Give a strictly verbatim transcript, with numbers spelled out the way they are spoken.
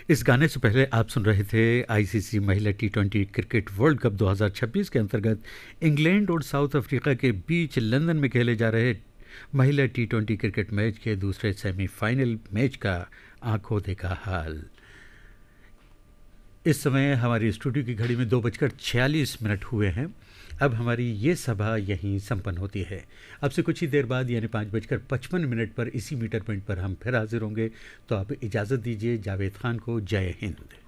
इस गाने से पहले आप सुन रहे थे आईसीसी महिला T twenty cricket world cup दो हज़ार छब्बीस के अंतर्गत इंग्लैंड और साउथ अफ्रीका के बीच लंदन में खेले जा रहे महिला टी ट्वेंटी क्रिकेट मैच के दूसरे सेमीफाइनल मैच का आंखों देखा हाल। इस समय हमारी स्टूडियो की घड़ी में दो बजकर छियालीस मिनट हुए हैं। अब हमारी ये सभा यहीं संपन्न होती है। अब से कुछ ही देर बाद यानी पाँच बजकर पचपन मिनट पर इसी मीटर पॉइंट पर हम फिर हाजिर होंगे। तो आप इजाज़त दीजिए जावेद खान को। जय हिंद।